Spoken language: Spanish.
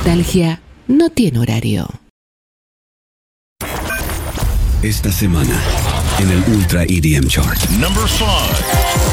nostalgia no tiene horario. Esta semana en el Ultra EDM Chart. Number 5.